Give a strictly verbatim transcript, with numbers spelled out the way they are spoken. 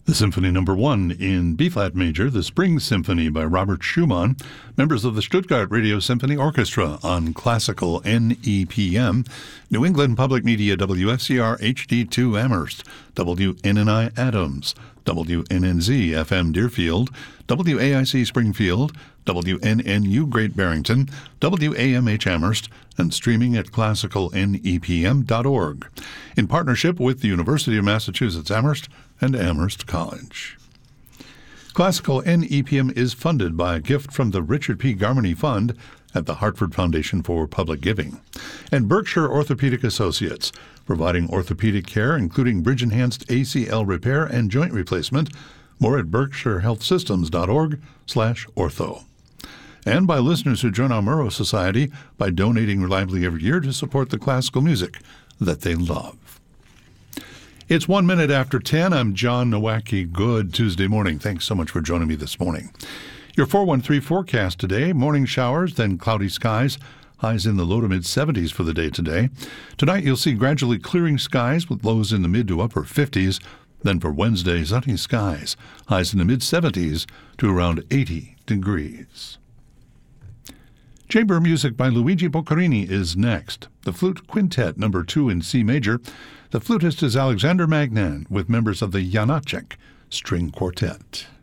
The Symphony Number One in B-flat major, the Spring Symphony by Robert Schumann, members of the Stuttgart Radio Symphony Orchestra on classical N E P M, New England Public Media W F C R H D two Amherst, W N N I Adams, W N N Z F M Deerfield, W A I C Springfield, W N N U Great Barrington, W A M H Amherst, and streaming at classical N E P M dot org, in partnership with the University of Massachusetts Amherst and Amherst College. Classical N E P M is funded by a gift from the Richard P. Garmany Fund at the Hartford Foundation for Public Giving, and Berkshire Orthopedic Associates, providing orthopedic care, including bridge-enhanced A C L repair and joint replacement. More at berkshire health systems dot org slash ortho. And by listeners who join our Murrow Society by donating reliably every year to support the classical music that they love. It's one minute after ten. I'm John Nowacki. Good Tuesday morning. Thanks so much for joining me this morning. Your four one three forecast today, morning showers, then cloudy skies. Highs in the low to mid-seventies for the day today. Tonight you'll see gradually clearing skies with lows in the mid to upper fifties. Then for Wednesday, sunny skies. Highs in the mid-seventies to around eighty degrees. Chamber music by Luigi Boccherini is next. The Flute Quintet number two in C major. The flutist is Alexander Magnan with members of the Janacek String Quartet.